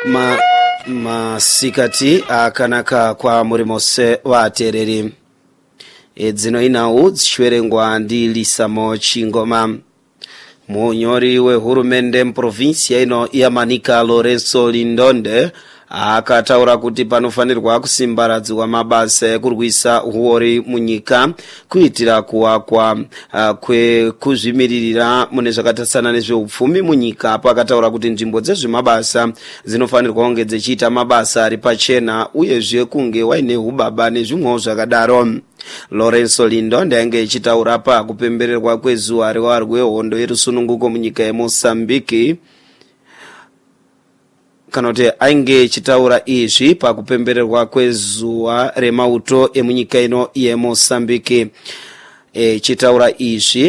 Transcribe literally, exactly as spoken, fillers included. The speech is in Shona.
ma masikati akanaka kwa murimose watereri edzino inau dzishwerengwa ndi Lisamo Chingoma. Munyori we hurumende mprovinsia ino ya Manika Lorenzo Lindonde akataura kuti panofanirwa kusimbaradziwa mabasa ekurwisa huori munyika kuitira kuwakwa uh, kwe kuzvimiririra mune zvakatasana nezveupfumi munyika. Apo akataura kuti nzvimbo dzezvemabasa dzinofanirwa kunge dzichiita mabasa ari pachena uyezve kunge waine hubaba nezvimwewo zvakadaro. Lorenzo Lindonde ainge echitaura pa kupembererwa kwezuva rwehondo yerusununguko munyika yeMozambique. Kanote ainge chitaura izvi pakupembererwa kwezuva remauto emunyika ino yeMozambique. E chitaura izvi